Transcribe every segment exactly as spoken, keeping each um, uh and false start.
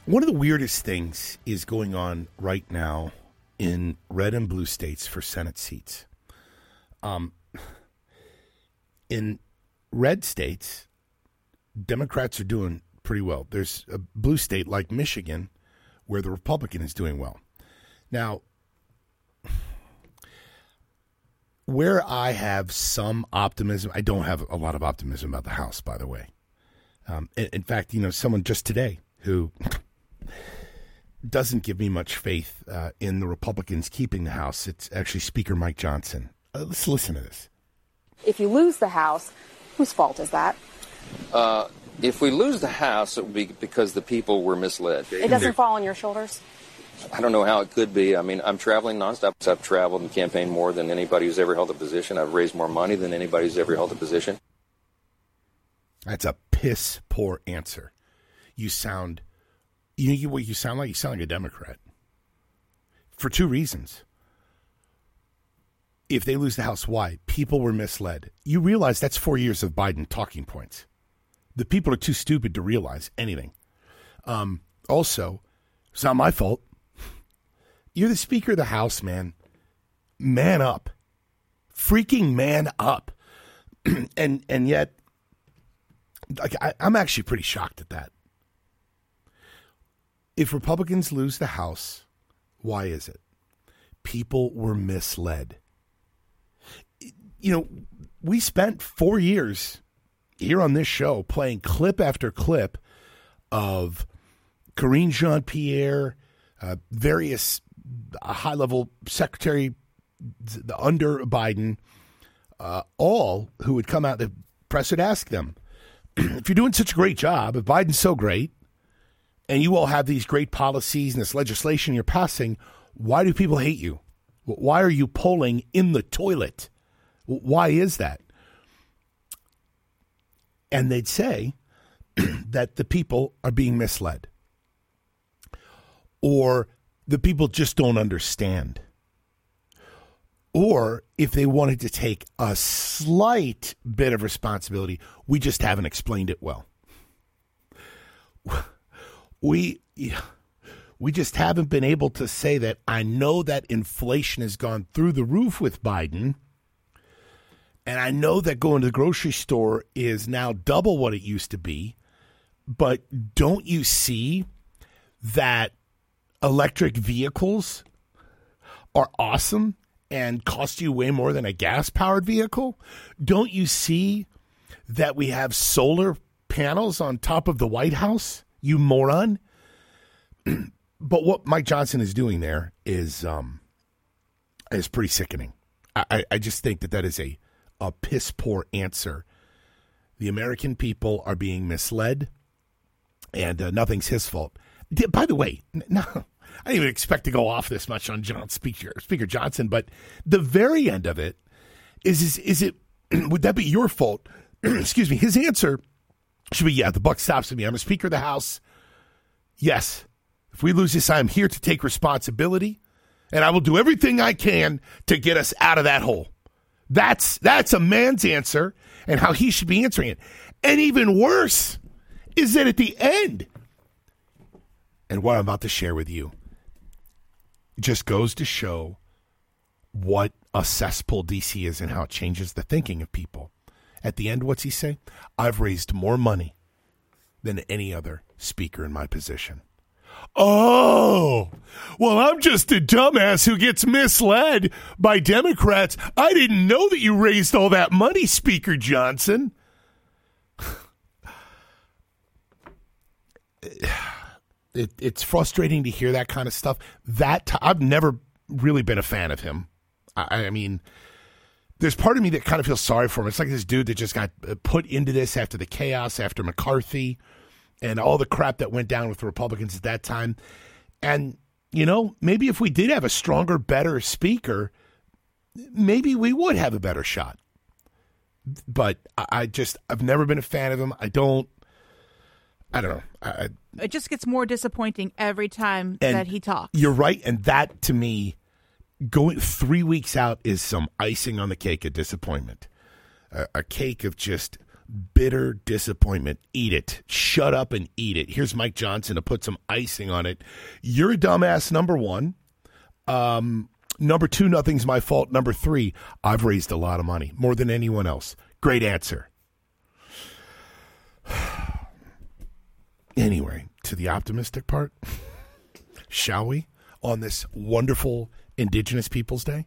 One of the weirdest things is going on right now in red and blue states for Senate seats. Um, in red states, Democrats are doing pretty well. There's a blue state like Michigan where the Republican is doing well. Now, where I have some optimism, I don't have a lot of optimism about the House, by the way. Um, in, in fact, you know, someone just today who doesn't give me much faith uh, in the Republicans keeping the House, it's actually Speaker Mike Johnson. Uh, let's listen to this. If you lose the House, whose fault is that? Uh, if we lose the House, it would be because the people were misled. It doesn't fall on your shoulders? I don't know how it could be. I mean, I'm traveling nonstop. I've traveled and campaigned more than anybody who's ever held a position. I've raised more money than anybody who's ever held a position. That's a piss poor answer. You sound, you know what you sound like? You sound like a Democrat. For two reasons. If they lose the House, why? People were misled. You realize that's four years of Biden talking points. The people are too stupid to realize anything. Um, also, it's not my fault. You're the Speaker of the House, man. Man up. Freaking man up. and and yet, like I, I'm actually pretty shocked at that. If Republicans lose the House, why is it? People were misled. You know, we spent four years here on this show playing clip after clip of Karine Jean-Pierre, uh, various high-level secretary under Biden, uh, all who would come out, the press would ask them, if you're doing such a great job, if Biden's so great, and you all have these great policies and this legislation you're passing, why do people hate you? Why are you polling in the toilet? Why is that? And they'd say that the people are being misled. Or the people just don't understand. Or if they wanted to take a slight bit of responsibility, we just haven't explained it well. We we just haven't been able to say that I know that inflation has gone through the roof with Biden, and I know that going to the grocery store is now double what it used to be, but don't you see that electric vehicles are awesome and cost you way more than a gas-powered vehicle? Don't you see that we have solar panels on top of the White House, you moron? But what Mike Johnson is doing there is um, is pretty sickening. I, I just think that that is a, a piss-poor answer. The American people are being misled, and uh, nothing's his fault. By the way, no, I didn't even expect to go off this much on John Speaker, Speaker Johnson, but the very end of it is, is, is it, would that be your fault? Excuse me. His answer should be, yeah, the buck stops with me. I'm a Speaker of the House. Yes. If we lose this, I'm here to take responsibility, and I will do everything I can to get us out of that hole. That's that's a man's answer and how he should be answering it. And even worse is that at the end, and what I'm about to share with you just goes to show what a cesspool D C is and how it changes the thinking of people. At the end, what's he say? I've raised more money than any other speaker in my position. Oh, well, I'm just a dumbass who gets misled by Democrats. I didn't know that you raised all that money, Speaker Johnson. It, it's frustrating to hear that kind of stuff. That t- I've never really been a fan of him. I, I mean, there's part of me that kind of feels sorry for him. It's like this dude that just got put into this after the chaos, after McCarthy, and all the crap that went down with the Republicans at that time. And, you know, maybe if we did have a stronger, better speaker, maybe we would have a better shot. But I, I just, I've never been a fan of him. I don't, I don't know. I, it just gets more disappointing every time that he talks. You're right. And that, to me, going three weeks out is some icing on the cake of disappointment. A, a cake of just bitter disappointment. Eat it. Shut up and eat it. Here's Mike Johnson to put some icing on it. You're a dumbass, number one. Um, number two, nothing's my fault. Number three, I've raised a lot of money, more than anyone else. Great answer. Anyway, to the optimistic part, shall we, on this wonderful Indigenous Peoples Day?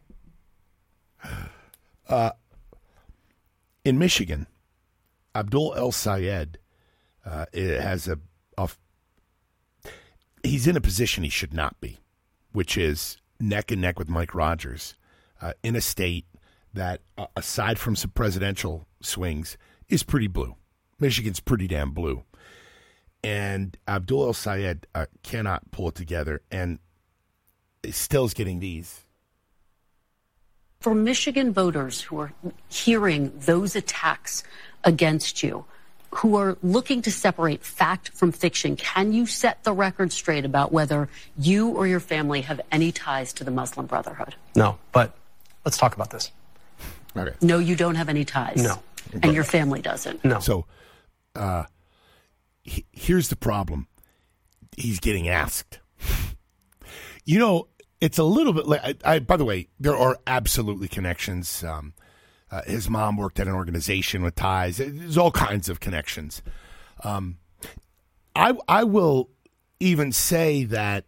Uh, in Michigan, Abdul El Sayed uh, has a, a, he's in a position he should not be, which is neck and neck with Mike Rogers uh, in a state that, uh, aside from some presidential swings, is pretty blue. Michigan's pretty damn blue. And Abdul El Sayed uh, cannot pull it together, and still is getting these. For Michigan voters who are hearing those attacks against you, who are looking to separate fact from fiction, can you set the record straight about whether you or your family have any ties to the Muslim Brotherhood? No, but let's talk about this. Okay. No, you don't have any ties. No. And your family doesn't. No. So, uh, he, here's the problem. He's getting asked. You know, it's a little bit like, I, I, by the way, there are absolutely connections. Um, uh, his mom worked at an organization with ties. There's all kinds of connections. Um, I, I will even say that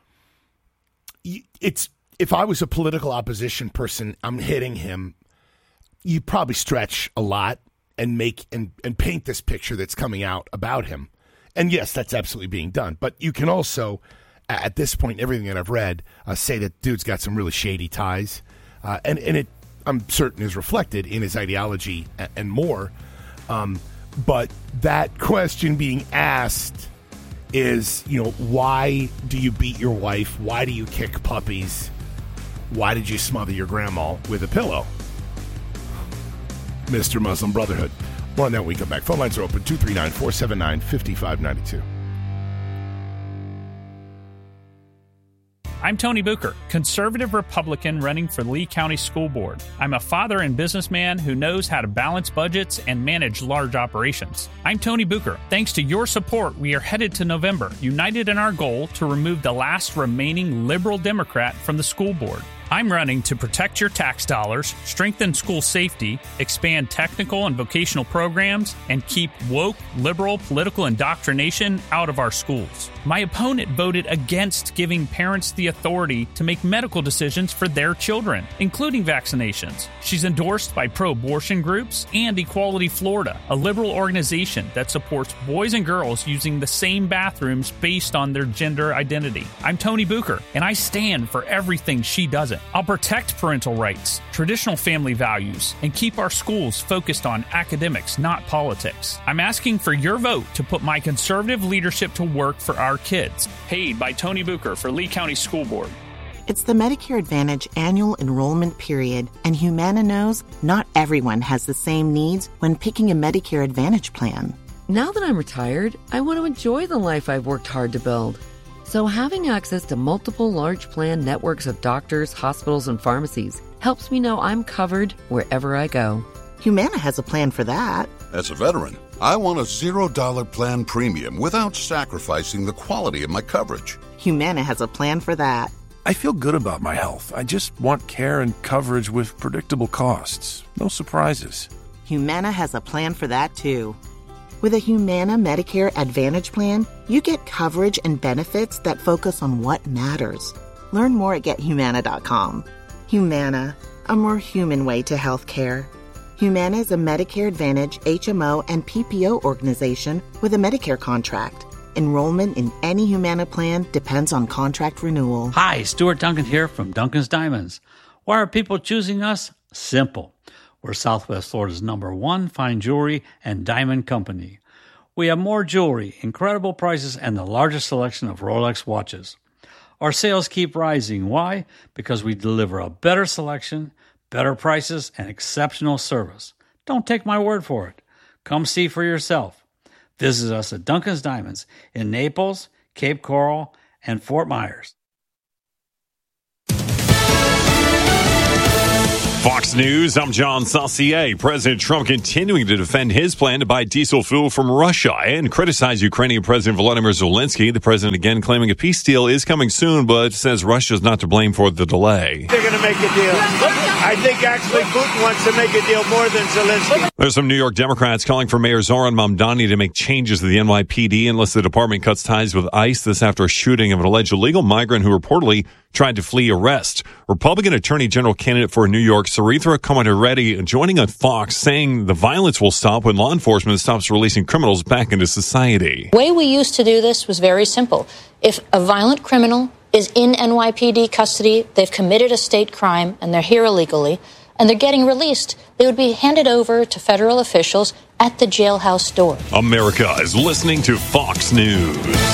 it's, if I was a political opposition person, I'm hitting him, you probably stretch a lot and make and, and paint this picture that's coming out about him. And yes, that's absolutely being done. But you can also, at this point, everything that I've read, uh, say that dude's got some really shady ties. Uh, and, and it, I'm certain, is reflected in his ideology and, and more. Um, but that question being asked is, you know, why do you beat your wife? Why do you kick puppies? Why did you smother your grandma with a pillow? Mister Muslim Brotherhood. More on that when we come back. Phone lines are open, two three nine, four seven nine, five five nine two. I'm Tony Booker, conservative Republican running for Lee County School Board. I'm a father and businessman who knows how to balance budgets and manage large operations. I'm Tony Booker. Thanks to your support, we are headed to November, united in our goal to remove the last remaining liberal Democrat from the school board. I'm running to protect your tax dollars, strengthen school safety, expand technical and vocational programs, and keep woke, liberal political indoctrination out of our schools. My opponent voted against giving parents the authority to make medical decisions for their children, including vaccinations. She's endorsed by pro-abortion groups and Equality Florida, a liberal organization that supports boys and girls using the same bathrooms based on their gender identity. I'm Tony Booker, and I stand for everything she doesn't. I'll protect parental rights, traditional family values, and keep our schools focused on academics, not politics. I'm asking for your vote to put my conservative leadership to work for our kids. Paid by Tony Booker for Lee County School Board. It's the Medicare Advantage annual enrollment period, and Humana knows not everyone has the same needs when picking a Medicare Advantage plan. Now that I'm retired, I want to enjoy the life I've worked hard to build. So having access to multiple large plan networks of doctors, hospitals, and pharmacies helps me know I'm covered wherever I go. Humana has a plan for that. As a veteran, I want a zero dollar plan premium without sacrificing the quality of my coverage. Humana has a plan for that. I feel good about my health. I just want care and coverage with predictable costs. No surprises. Humana has a plan for that, too. With a Humana Medicare Advantage plan, you get coverage and benefits that focus on what matters. Learn more at get humana dot com. Humana, a more human way to health care. Humana is a Medicare Advantage, H M O, and P P O organization with a Medicare contract. Enrollment in any Humana plan depends on contract renewal. Hi, Stuart Duncan here from Duncan's Diamonds. Why are people choosing us? Simple. We're Southwest Florida's number one fine jewelry and diamond company. We have more jewelry, incredible prices, and the largest selection of Rolex watches. Our sales keep rising. Why? Because we deliver a better selection, better prices, and exceptional service. Don't take my word for it. Come see for yourself. Visit us at Duncan's Diamonds in Naples, Cape Coral, and Fort Myers. Fox News, I'm John Saucier. President Trump continuing to defend his plan to buy diesel fuel from Russia and criticize Ukrainian President Volodymyr Zelensky. The president again claiming a peace deal is coming soon, but says Russia's not to blame for the delay. They're going to make a deal. I think actually Putin wants to make a deal more than Zelensky. There's some New York Democrats calling for Mayor Zoran Mamdani to make changes to the N Y P D unless the department cuts ties with ICE. This after a shooting of an alleged illegal migrant who reportedly tried to flee arrest. Republican Attorney General candidate for New York, Sarithra Komatiredi, joining on Fox, saying the violence will stop when law enforcement stops releasing criminals back into society. The way we used to do this was very simple. If a violent criminal is in N Y P D custody, they've committed a state crime, and they're here illegally, and they're getting released, they would be handed over to federal officials at the jailhouse door. America is listening to Fox News.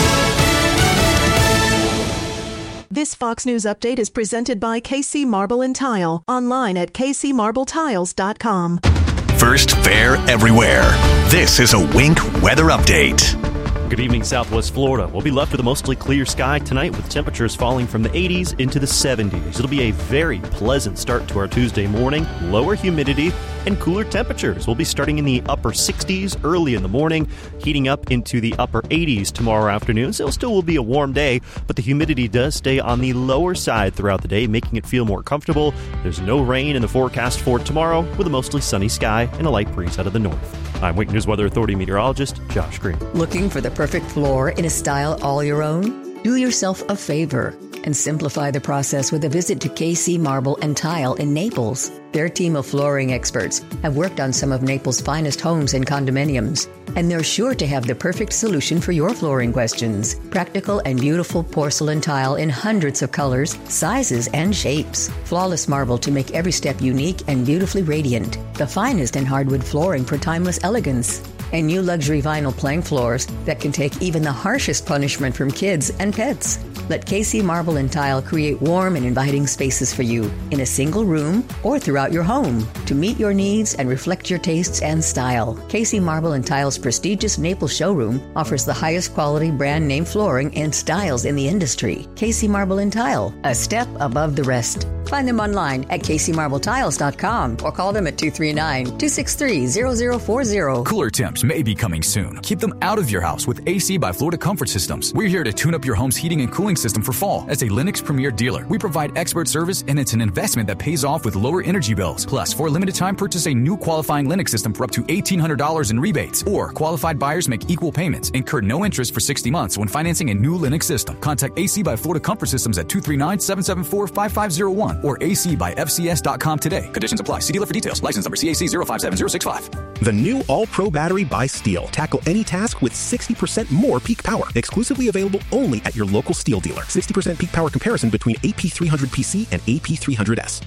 This Fox News update is presented by K C Marble and Tile, online at k c marble tiles dot com. First, fair everywhere. This is a Wink weather update. Good evening, Southwest Florida. We'll be left with a mostly clear sky tonight with temperatures falling from the eighties into the seventies. It'll be a very pleasant start to our Tuesday morning. Lower humidity and cooler temperatures. We'll be starting in the upper sixties early in the morning, heating up into the upper eighties tomorrow afternoon. So it still will be a warm day, but the humidity does stay on the lower side throughout the day, making it feel more comfortable. There's no rain in the forecast for tomorrow with a mostly sunny sky and a light breeze out of the north. I'm Wink News Weather Authority meteorologist Josh Green. Looking for the perfect floor in a style all your own? Do yourself a favor and simplify the process with a visit to K C Marble and Tile in Naples. Their team of flooring experts have worked on some of Naples' finest homes and condominiums, and they're sure to have the perfect solution for your flooring questions. Practical and beautiful porcelain tile in hundreds of colors, sizes, and shapes. Flawless marble to make every step unique and beautifully radiant. The finest in hardwood flooring for timeless elegance. And new luxury vinyl plank floors that can take even the harshest punishment from kids and pets. Let K C Marble and Tile create warm and inviting spaces for you in a single room or throughout your home to meet your needs and reflect your tastes and style. K C Marble and Tile's prestigious Naples showroom offers the highest quality brand name flooring and styles in the industry. K C Marble and Tile, a step above the rest. Find them online at k c marble tiles dot com or call them at two three nine, two six three, zero zero four zero. Cooler temps may be coming soon. Keep them out of your house with A C by Florida Comfort Systems. We're here to tune up your home's heating and cooling system for fall. As a Lennox Premier dealer, we provide expert service, and it's an investment that pays off with lower energy bills. Plus, for a limited time, purchase a new qualifying Lennox system for up to eighteen hundred dollars in rebates. Or qualified buyers make equal payments, incur no interest for sixty months when financing a new Lennox system. Contact A C by Florida Comfort Systems at two three nine, seven seven four, five five zero one or A C by F C S dot com today. Conditions apply. See dealer for details. License number C A C zero five seven zero six five. The new All-Pro battery by Steel. Tackle any task with sixty percent more peak power. Exclusively available only at your local Steel dealer. sixty percent peak power comparison between A P three hundred P C and A P three hundred S.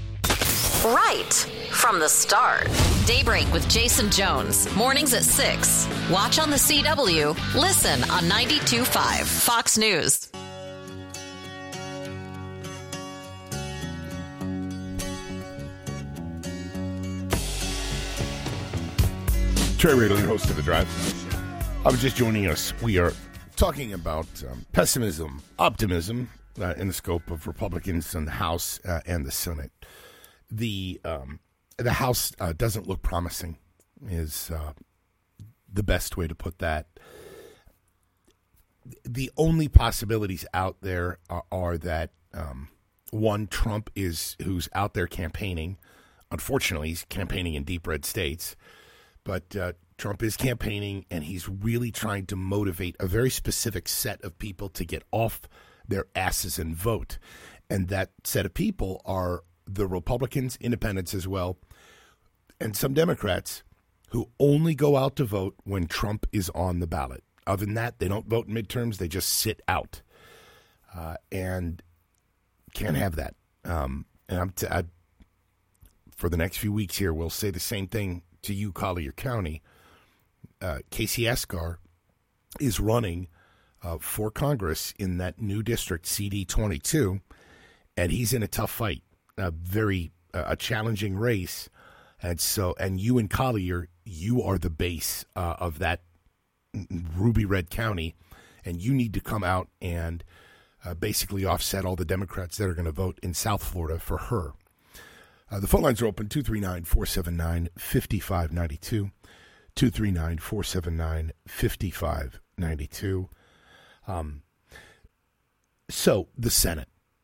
Right from the start. Daybreak with Jason Jones. Mornings at six. Watch on the C W. Listen on ninety-two point five Fox News. Trey Radley, host of The Drive. I was just joining us. We are talking about um, pessimism, optimism uh, in the scope of Republicans in the House uh, and the Senate. The um, the House uh, doesn't look promising is uh, the best way to put that. The only possibilities out there are, are that, um, one, Trump is who's out there campaigning. Unfortunately, he's campaigning in deep red states. But uh, Trump is campaigning, and he's really trying to motivate a very specific set of people to get off their asses and vote. And that set of people are the Republicans, independents as well, and some Democrats who only go out to vote when Trump is on the ballot. Other than that, they don't vote in midterms. They just sit out uh, and can't have that. Um, and I'm t- I, for the next few weeks here, we'll say the same thing to you, Collier County. uh, Casey Esgar is running uh, for Congress in that new district, C D twenty-two, and he's in a tough fight, a very uh, a challenging race. And so, and you and Collier, you are the base uh, of that ruby red county, and you need to come out and uh, basically offset all the Democrats that are going to vote in South Florida for her. Uh, the phone lines are open, two three nine, four seven nine, five five nine two, two three nine, four seven nine, five five nine two. Um, so, the Senate.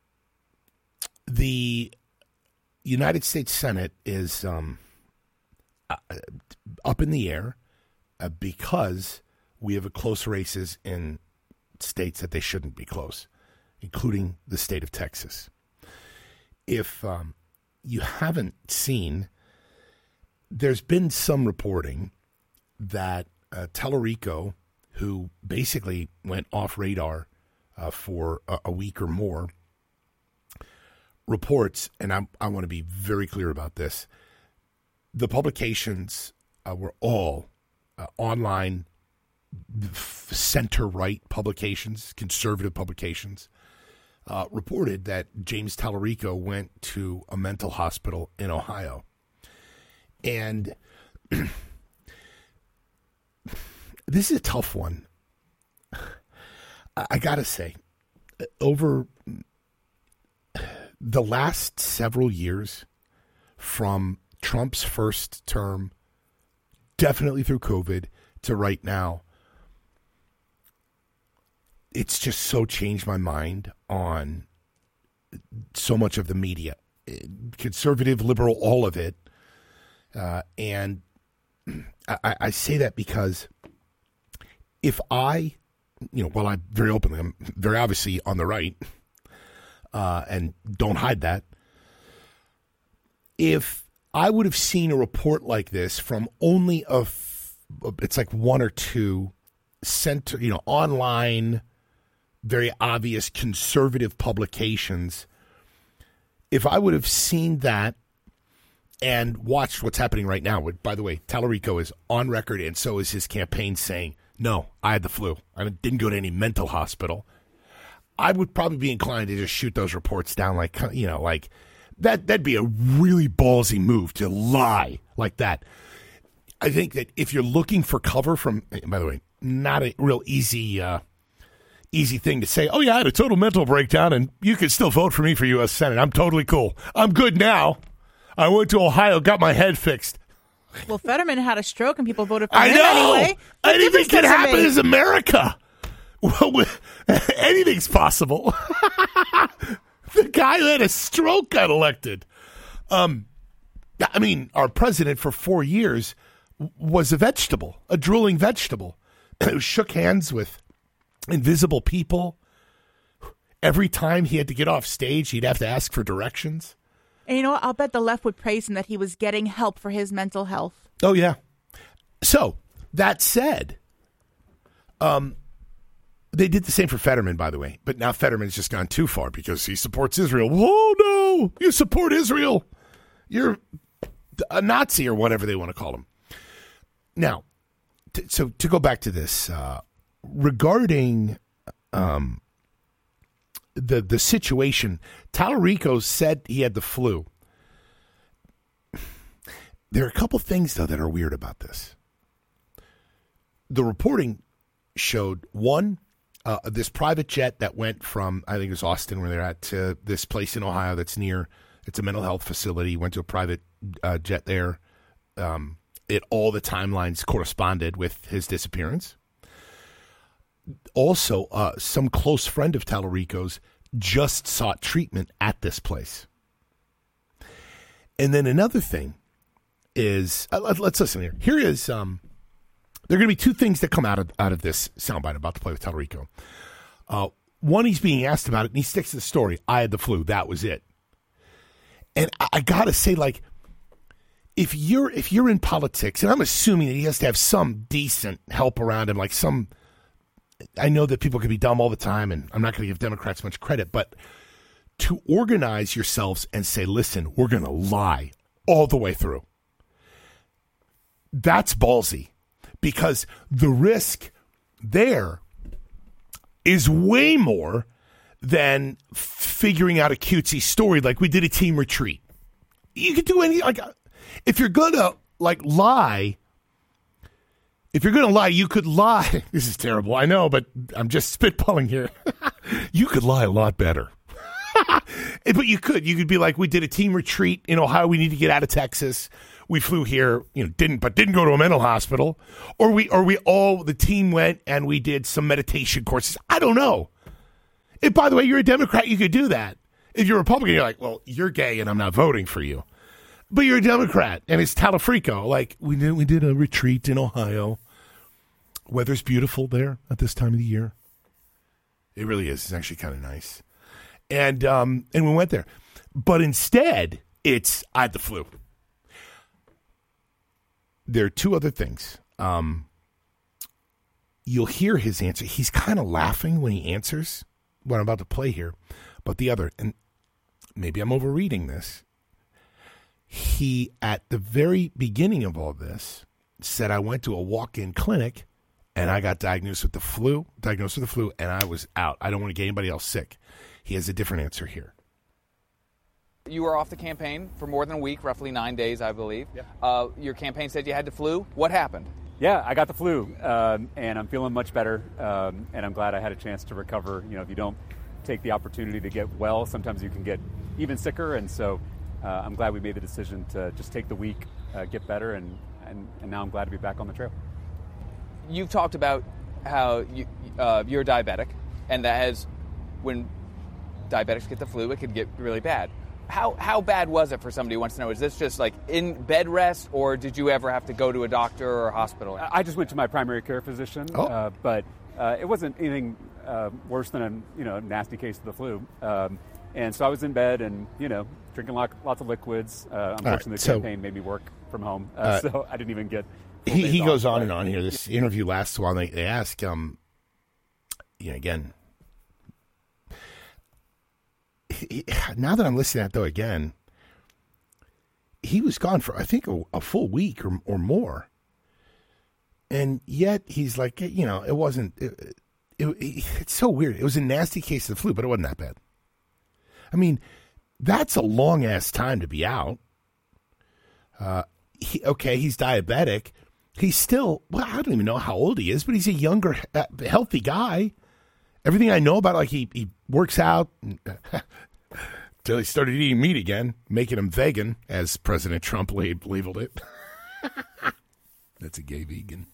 The United States Senate is um, uh, up in the air uh, because we have a close races in states that they shouldn't be close, including the state of Texas. If um, you haven't seen, there's been some reporting that uh, Tallarico, who basically went off radar uh, for a, a week or more, reports, and I, I want to be very clear about this, the publications uh, were all uh, online f- center-right publications, conservative publications, uh, reported that James Tallarico went to a mental hospital in Ohio. And this is a tough one. I, I got to say, over the last several years, from Trump's first term, definitely through COVID, to right now, it's just so changed my mind on so much of the media, conservative, liberal, all of it. Uh, and I, I say that because if I, you know, well, I very openly, I'm very obviously on the right, uh, and don't hide that. If I would have seen a report like this from only a, f- it's like one or two center, you know, online, very obvious conservative publications, if I would have seen that and watched what's happening right now, by the way, Tallarico is on record, and so is his campaign, saying, no, I had the flu. I didn't go to any mental hospital. I would probably be inclined to just shoot those reports down, like, you know, like, that, that'd be a really ballsy move to lie like that. I think that if you're looking for cover from, by the way, not a real easy uh, easy thing to say, oh, yeah, I had a total mental breakdown, and you can still vote for me for U S Senate. I'm totally cool. I'm good now. I went to Ohio, got my head fixed. Well, Fetterman had a stroke, and people voted for I him know. anyway. What Anything can happen make? is America. Well, anything's possible. The guy who had a stroke got elected. Um, I mean, our president for four years was a vegetable, a drooling vegetable. Who shook hands with invisible people. Every time he had to get off stage, he'd have to ask for directions. And you know what? I'll bet the left would praise him that he was getting help for his mental health. Oh, yeah. So, that said, um, they did the same for Fetterman, by the way. But now Fetterman's just gone too far because he supports Israel. Whoa, no! You support Israel. You're a Nazi or whatever they want to call him. Now, t- so to go back to this, uh, regarding um, the the situation, Tallarico said he had the flu. There are a couple things, though, that are weird about this. The reporting showed, one, uh, this private jet that went from, I think it was Austin where they're at, to this place in Ohio that's near, it's a mental health facility, went to a private uh, jet there. Um, it all the timelines corresponded with his disappearance. Also, uh, some close friend of Tallarico's just sought treatment at this place. And then another thing is, uh, let, let's listen here. Here is, um, there are going to be two things that come out of out of this soundbite about to play with Tallarico. Uh, one, he's being asked about it, and he sticks to the story. I had the flu. That was it. And I, I got to say, like, if you're if you're in politics, and I'm assuming that he has to have some decent help around him, like some, I know that people can be dumb all the time, and I'm not going to give Democrats much credit, but to organize yourselves and say, listen, we're going to lie all the way through. That's ballsy, because the risk there is way more than figuring out a cutesy story like we did a team retreat. You could do any, like, if you're going to, like, lie, if you're going to lie, you could lie. This is terrible, I know, but I'm just spitballing here. You could lie a lot better. Eh, But you could. You could be like, we did a team retreat in Ohio. We need to get out of Texas. We flew here, you know, didn't, but didn't go to a mental hospital. Or we, or we all, the team went and we did some meditation courses. I don't know. If, by the way, you're a Democrat, you could do that. If you're a Republican, you're like, well, you're gay and I'm not voting for you. But you're a Democrat and it's Talafrico. Like, we did, we did a retreat in Ohio. Weather's beautiful there at this time of the year. It really is. It's actually kind of nice. And um, and we went there. But instead, it's, I had the flu. There are two other things. Um, you'll hear his answer. He's kind of laughing when he answers what I'm about to play here. But the other, and maybe I'm overreading this, he, at the very beginning of all this, said, I went to a walk-in clinic and I got diagnosed with the flu, diagnosed with the flu, and I was out. I don't want to get anybody else sick. He has a different answer here. You were off the campaign for more than a week, roughly nine days, I believe. Yeah. Uh, your campaign said you had the flu. What happened? Yeah, I got the flu, um, and I'm feeling much better, um, and I'm glad I had a chance to recover. You know, if you don't take the opportunity to get well, sometimes you can get even sicker, and so uh, I'm glad we made the decision to just take the week, uh, get better, and, and, and now I'm glad to be back on the trail. You've talked about how you, uh, you're diabetic, and that has, when diabetics get the flu, it could get really bad. How how bad was it for somebody who wants to know? Is this just like in bed rest, or did you ever have to go to a doctor or a hospital? I just went to my primary care physician, Oh. uh, but uh, it wasn't anything uh, worse than a you know nasty case of the flu. Um, and so I was in bed and you know drinking lot, lots of liquids. Uh, unfortunately, right, the so- campaign made me work from home, uh, Uh, so I didn't even get. full He days he off, goes on but- and on here. This interview lasts a while. They, they ask, um, you know, again, he, now that I'm listening to that, though, again, he was gone for, I think, a, a full week or, or more. And yet he's like, you know, it wasn't, it, it, it, it's so weird. It was a nasty case of the flu, but it wasn't that bad. I mean, that's a long-ass time to be out. Uh, he, okay, he's diabetic. He's still, well, I don't even know how old he is, but he's a younger, uh, healthy guy. Everything I know about, like, he, he works out until he started eating meat again, making him vegan, as President Trump lab- labeled it. That's a gay vegan.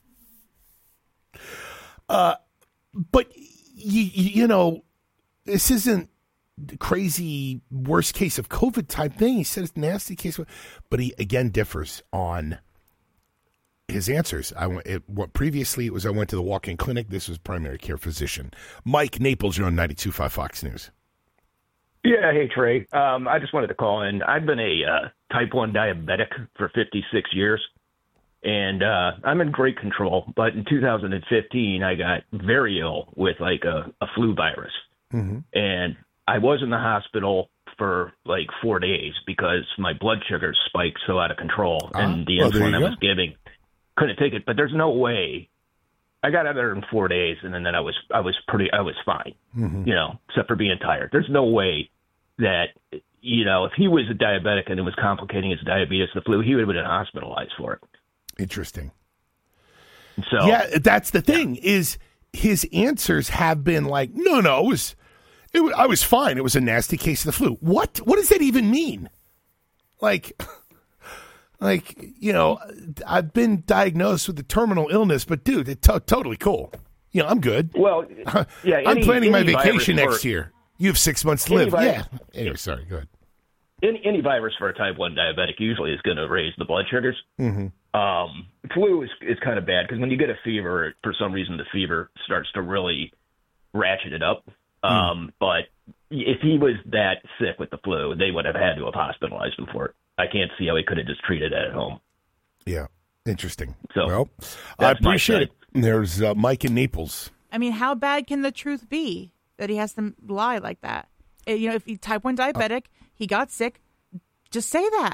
Uh, but, you, you know, this isn't crazy worst case of COVID type thing. He said it's nasty case, of, but he, again, differs on his answers. I went, it, what previously it was I went to the walk-in clinic. This was primary care physician. Mike Naples, you're on ninety-two point five Fox News. Yeah, hey, Trey. Um, I just wanted to call in. I've been a uh, type one diabetic for fifty-six years, and uh, I'm in great control. But in two thousand fifteen, I got very ill with, like, a, a flu virus. Mm-hmm. And I was in the hospital for, like, four days because my blood sugar spiked so out of control. Ah, and the well, there insulin you I go. was giving couldn't take it. But there's no way. I got out of there in four days, and then I was I was pretty I was fine, Mhm. you know, except for being tired. There's no way that, you know, if he was a diabetic and it was complicating his diabetes, the flu, he would have been hospitalized for it. Interesting. So Yeah, that's the thing, is his answers have been like, no, no, it was, it was, I was fine. It was a nasty case of the flu. What? What does that even mean? Like, like, you know, I've been diagnosed with a terminal illness, but dude, it's to- totally cool. You know, I'm good. Well, yeah, I'm any- planning my any vacation virus next for- year. You have six months to Any live. virus- Yeah. Anyway, sorry. Go ahead. Any, any virus for a type one diabetic usually is going to raise the blood sugars. Mm-hmm. Um, flu is, is kind of bad because when you get a fever, for some reason the fever starts to really ratchet it up. Um, But if he was that sick with the flu, they would have had to have hospitalized him for it. I can't see how he could have just treated it at home. Yeah. Interesting. So, well, I that's my appreciate side. it. There's uh, Mike in Naples. I mean, how bad can the truth be that he has to lie like that? Eh, You know, if he's type one diabetic, he got sick, just say that.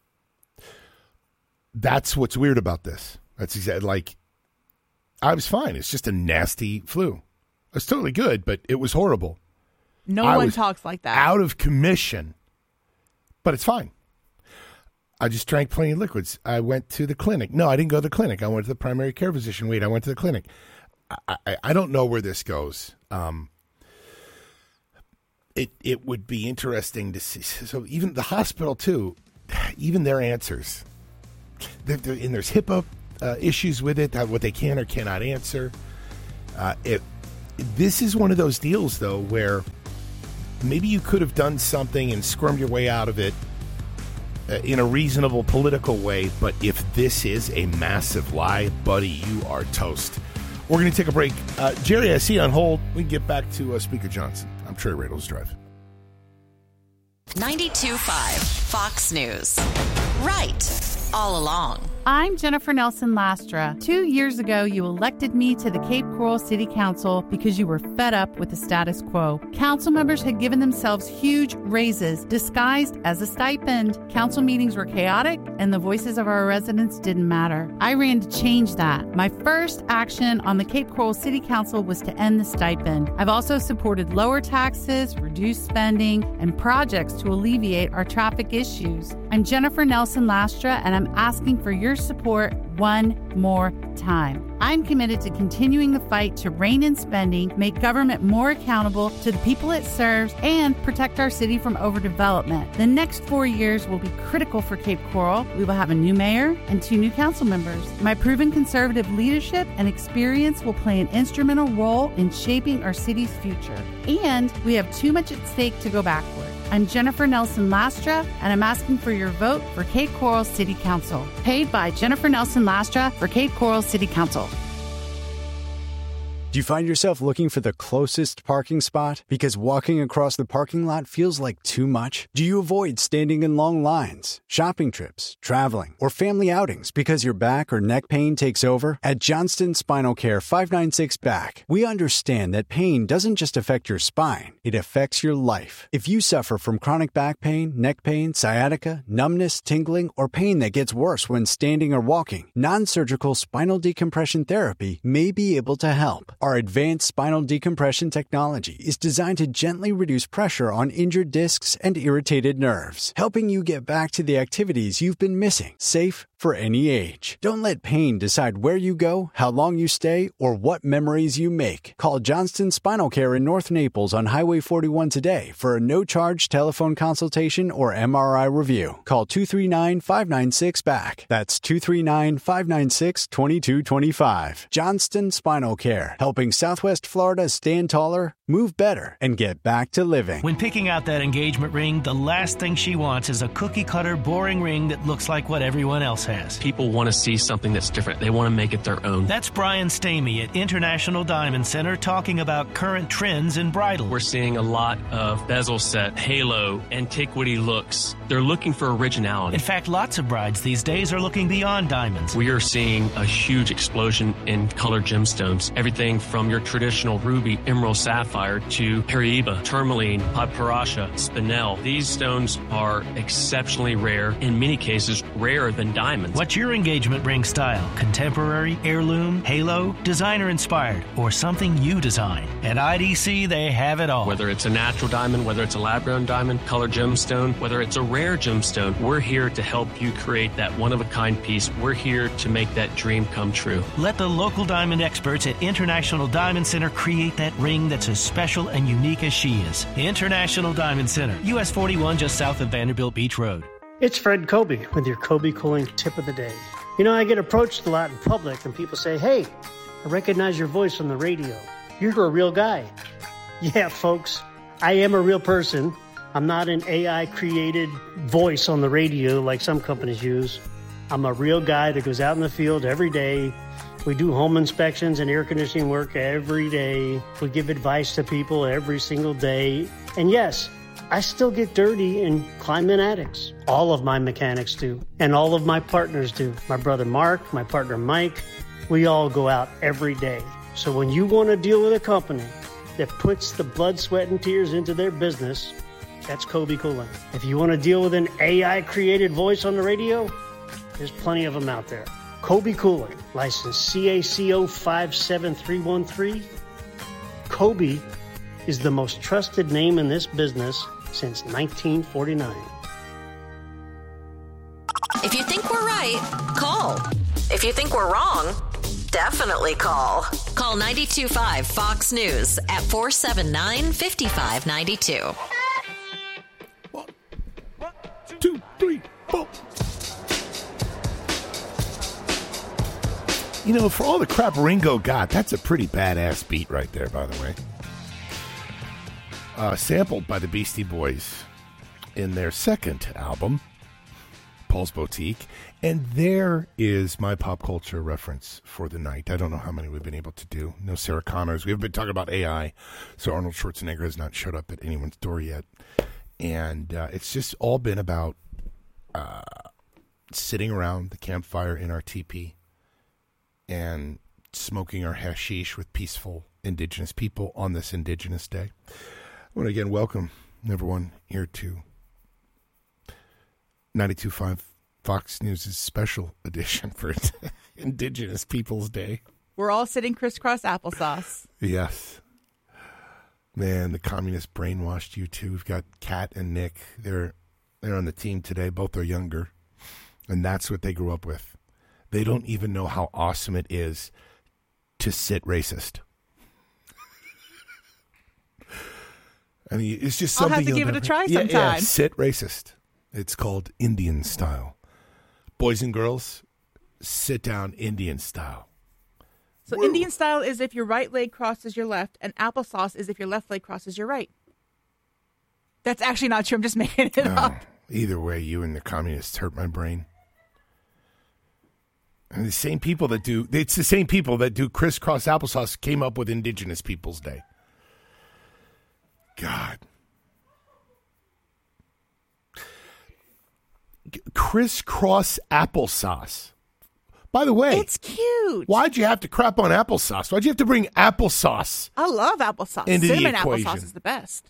That's what's weird about this. That's exactly like, I was fine. It's just a nasty flu. It's totally good, but it was horrible. No I one was talks like that. Out of commission, but it's fine. I just drank plenty of liquids. I went to the clinic. No, I didn't go to the clinic. I went to the primary care physician. Wait, I went to the clinic. I, I, I don't know where this goes. Um, it it would be interesting to see. So even the hospital too, even their answers, they're, they're, and there's HIPAA uh, issues with it, what they can or cannot answer. Uh, it this is one of those deals though where maybe you could have done something and squirmed your way out of it uh, in a reasonable political way. But if this is a massive lie, buddy, you are toast. We're going to take a break. Uh, Jerry, I see you on hold. We can get back to uh, Speaker Johnson. I'm Trey Radels Drive. ninety-two point five Fox News. Right. All along. I'm Jennifer Nelson Lastra. Two years ago, you elected me to the Cape Coral City Council because you were fed up with the status quo. Council members had given themselves huge raises disguised as a stipend. Council meetings were chaotic, and the voices of our residents didn't matter. I ran to change that. My first action on the Cape Coral City Council was to end the stipend. I've also supported lower taxes, reduced spending, and projects to alleviate our traffic issues. I'm Jennifer Nelson Lastra, and I'm asking for your support one more time. I'm committed to continuing the fight to rein in spending, make government more accountable to the people it serves, and protect our city from overdevelopment. The next four years will be critical for Cape Coral. We will have a new mayor and two new council members. My proven conservative leadership and experience will play an instrumental role in shaping our city's future. And we have too much at stake to go backward. I'm Jennifer Nelson Lastra, and I'm asking for your vote for Cape Coral City Council. Paid by Jennifer Nelson Lastra for Cape Coral City Council. Do you find yourself looking for the closest parking spot because walking across the parking lot feels like too much? Do you avoid standing in long lines, shopping trips, traveling, or family outings because your back or neck pain takes over? At Johnston Spinal Care five ninety-six Back, we understand that pain doesn't just affect your spine, it affects your life. If you suffer from chronic back pain, neck pain, sciatica, numbness, tingling, or pain that gets worse when standing or walking, non-surgical spinal decompression therapy may be able to help. Our advanced spinal decompression technology is designed to gently reduce pressure on injured discs and irritated nerves, helping you get back to the activities you've been missing, safe for any age. Don't let pain decide where you go, how long you stay, or what memories you make. Call Johnston Spinal Care in North Naples on Highway forty-one today for a no-charge telephone consultation or M R I review. Call two three nine, five nine six, B A C K. That's two three nine, five nine six, two two two five. Johnston Spinal Care, helping Southwest Florida stand taller, move better, and get back to living. When picking out that engagement ring, the last thing she wants is a cookie-cutter, boring ring that looks like what everyone else has. People want to see something that's different. They want to make it their own. That's Brian Stamey at International Diamond Center talking about current trends in bridal. We're seeing a lot of bezel set, halo, antiquity looks. They're looking for originality. In fact, lots of brides these days are looking beyond diamonds. We are seeing a huge explosion in colored gemstones. Everything from your traditional ruby, emerald, sapphire to Paraiba, tourmaline, paparasha, spinel. These stones are exceptionally rare, in many cases rarer than diamonds. What's your engagement ring style? Contemporary, heirloom, halo, designer inspired, or something you design? At I D C, they have it all. Whether it's a natural diamond, whether it's a lab-grown diamond, colored gemstone, whether it's a rare gemstone, we're here to help you create that one-of-a-kind piece. We're here to make that dream come true. Let the local diamond experts at International Diamond Center create that ring that's as special and unique as she is. International Diamond Center, U S forty-one, just south of Vanderbilt Beach Road. It's Fred Kobe with your Kobe Cooling Tip of the Day. You know, I get approached a lot in public and people say, hey, I recognize your voice on the radio. You're a real guy. Yeah, folks, I am a real person. I'm not an A I-created voice on the radio like some companies use. I'm a real guy that goes out in the field every day. We do home inspections and air conditioning work every day. We give advice to people every single day. And yes, I still get dirty and climb in attics. All of my mechanics do. And all of my partners do. My brother Mark, my partner Mike, we all go out every day. So when you want to deal with a company that puts the blood, sweat, and tears into their business, that's Kobe Cooling. If you want to deal with an A I-created voice on the radio, there's plenty of them out there. Kobe Cooling, license C A C O five seven three one three. Kobe is the most trusted name in this business since nineteen forty-nine. If you think we're right, call. If you think we're wrong, definitely call. Call nine two five Fox News at four seven nine, five five nine two. Two, three, four. You know, for all the crap Ringo got, that's a pretty badass beat right there, by the way. Uh, sampled by the Beastie Boys in their second album, Paul's Boutique. And there is my pop culture reference for the night. I don't know how many we've been able to do. No Sarah Connors. We haven't been talking about A I, so Arnold Schwarzenegger has not showed up at anyone's door yet. And uh, it's just all been about uh, sitting around the campfire in our teepee and smoking our hashish with peaceful indigenous people on this Indigenous Day. I want to again welcome everyone here to ninety-two point five Fox News' special edition for Indigenous Peoples Day. We're all sitting crisscross applesauce. Yes. Man, the communists brainwashed you too. We've got Kat and Nick. They're they're on the team today. Both are younger. And that's what they grew up with. They don't even know how awesome it is to sit racist. I mean, it's just something. I'll have to you'll give never, it a try yeah, sometime. Yeah, sit racist. It's called Indian style. Boys and girls, sit down Indian style. So Woo. Indian style is if your right leg crosses your left, and applesauce is if your left leg crosses your right. That's actually not true. I'm just making it No, up. either way, you and the communists hurt my brain. And the same people that do, it's the same people that do crisscross applesauce came up with Indigenous Peoples Day. God. Crisscross applesauce. By the way, it's cute. Why'd you have to crap on applesauce? Why'd you have to bring applesauce? I love applesauce. Into the Cinnamon equation? applesauce is the best.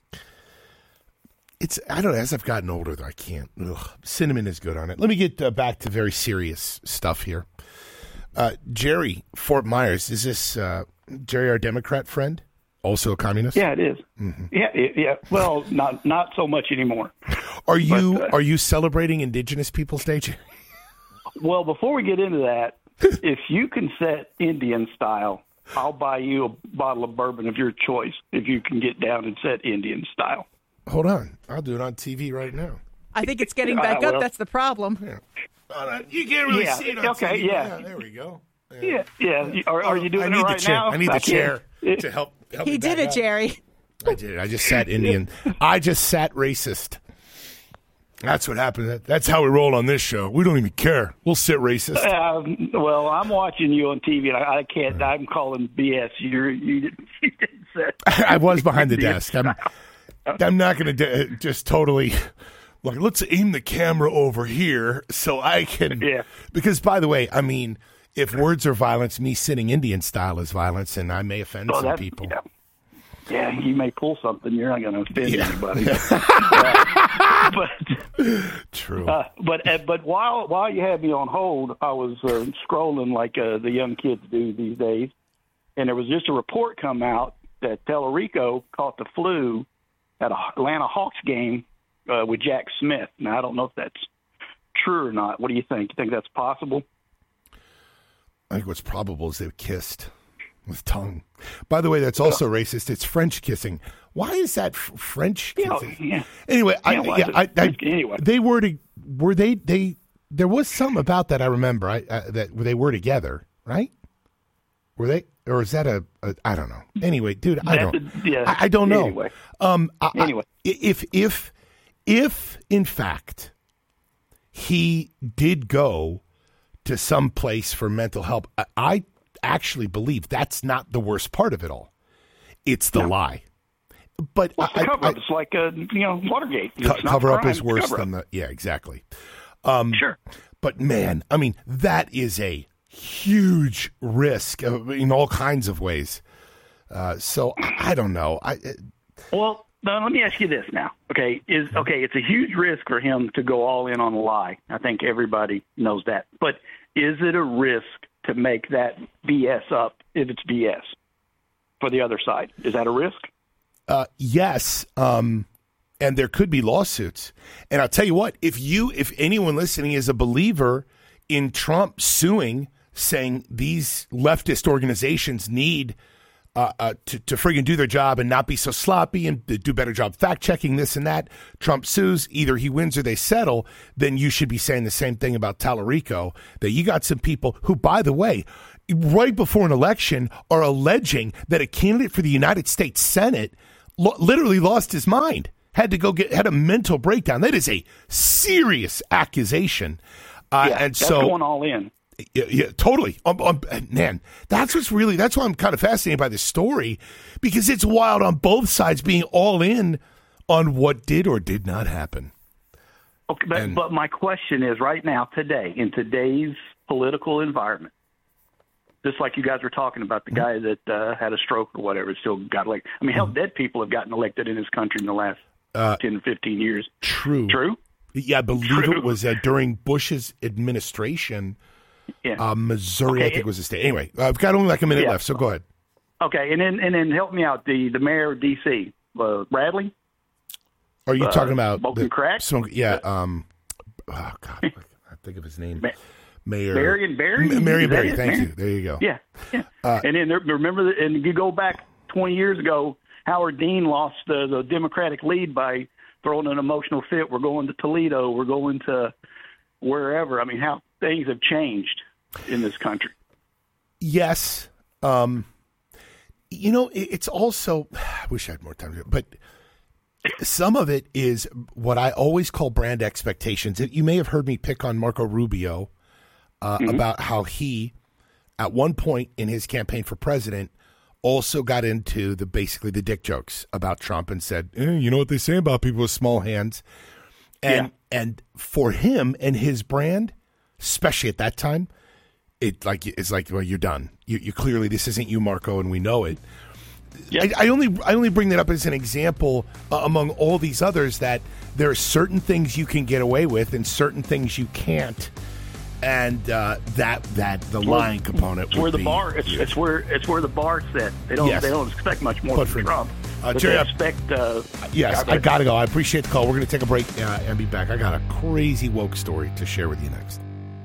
It's I don't know. As I've gotten older, though, I can't. Ugh, cinnamon is good on it. Let me get uh, back to very serious stuff here. Uh, Jerry Fort Myers, is this uh, Jerry, our Democrat friend, also a communist? Yeah, it is. Mm-hmm. Yeah, it, yeah. Well, not not so much anymore. Are you But, uh, are you celebrating Indigenous Peoples Day, Jerry? Well, before we get into that, if you can set Indian style, I'll buy you a bottle of bourbon of your choice if you can get down and set Indian style. Hold on. I'll do it on T V right now. I think it's getting back Uh, up. well- That's the problem. You can't really Yeah, see it on okay, T V. yeah. There we go. Yeah, yeah. Are, are you doing I need it the right chair. now? I need the can't- chair to help. help He me did back it, up. Jerry. I did. I just sat Indian. I just sat racist. That's what happened. That's how we roll on this show. We don't even care. We'll sit racist. Um, well, I'm watching you on T V, and I, I can't. I'm calling B S. You're, you didn't, you didn't set. I was behind the Indian desk. I'm, style. I'm not going to de- just totally. Look, let's aim the camera over here so I can. Yeah. Because, by the way, I mean, if words are violence, me sitting Indian style is violence, and I may offend Well, some that- people. Yeah. Yeah, you may pull something. You're not going to offend Yeah. anybody. Uh, but True. Uh, but uh, but while while you had me on hold, I was uh, scrolling like uh, the young kids do these days, and there was just a report come out that Tellerico caught the flu at a Atlanta Hawks game uh, with Jack Smith. Now I don't know if that's true or not. What do you think? You think that's possible? I think what's probable is they kissed with tongue. By the way, that's also racist. It's French kissing. Why is that f- French You know, kissing? yeah. Anyway, I, Yeah, why yeah, is it I, I, French? Anyway. they were to, were they they there was some about that I remember. I uh, that they were together, right? Were they, or is that a, a I don't know. Anyway, dude, I That's don't. a- yeah. I, I don't know. Anyway. Um. I, I- Anyway. if if if in fact he did go to some place for mental help, I, I actually believe that's not the worst part of it all. It's the lie. But Well, it's I, a cover I- up. It's like uh, you know Watergate. It's Co- not cover up crime, is it's worse cover-up. than the yeah exactly um Sure. but man, I mean, that is a huge risk uh, in all kinds of ways, uh so I, I don't know. I uh, Well, now, let me ask you this now. Okay, is okay. It's a huge risk for him to go all in on a lie. I think everybody knows that. But is it a risk to make that B S up if it's B S for the other side? Is that a risk? uh yes, um and there could be lawsuits. And I'll tell you what, if you if anyone listening is a believer in Trump suing saying these leftist organizations need uh, uh, to, to friggin' do their job and not be so sloppy and do a better job fact-checking this and that. Trump sues, either he wins or they settle, then you should be saying the same thing about Tallarico, that you got some people who, by the way, right before an election are alleging that a candidate for the United States Senate lo- literally lost his mind, had to go get, had a mental breakdown. That is a serious accusation. Uh, yeah, and that's so, going all in. Yeah, yeah, totally. Um, um, man, that's what's really, that's why I'm kind of fascinated by this story, because it's wild on both sides being all in on what did or did not happen. Okay, but, And- but my question is right now, today, in today's political environment, just like you guys were talking about, the guy that uh, had a stroke or whatever still got elected. I mean, hell, dead people have gotten elected in this country in the last Uh, ten, fifteen years. True. True? Yeah, I believe True. it was uh, during Bush's administration. Yeah. Uh, Missouri, I Okay, think, it- was the state. Anyway, I've got only like a minute Yeah. left, so go ahead. Okay, and then and then help me out. The the mayor of D C, uh, Bradley. Are you Uh, talking about smoking the- crack? Smoke, yeah. Um, oh God, I think of his name. Mayor Marion Barry. M- Marion Is that Barry. it, Thank Marion? you. There you go. Yeah, yeah. Uh, and then there, remember, the, and you go back twenty years ago, Howard Dean lost uh, the Democratic lead by throwing an emotional fit. We're going to Toledo. We're going to wherever. I mean, how things have changed in this country. Yes. Um, you know, it, it's also, I wish I had more time, but some of it is what I always call brand expectations. You may have heard me pick on Marco Rubio uh, Mm-hmm. about how he, at one point in his campaign for president, also got into the basically the dick jokes about Trump and said, eh, you know what they say about people with small hands. And and for him and his brand, especially at that time, it like it's like, well, you're done. You, you clearly this isn't you, Marco, and we know it. I, I only I only bring that up as an example uh, among all these others that there are certain things you can get away with and certain things you can't, and uh, that that the It's where- lying component. It's where would the be bar. It's, it's where it's where the bar set. They don't Yes. they don't expect much more But from for- Trump. Uh, but Jerry, they I- expect. Uh, Yes, God, I gotta go. I appreciate the call. We're gonna take a break uh, and be back. I got a crazy woke story to share with you next.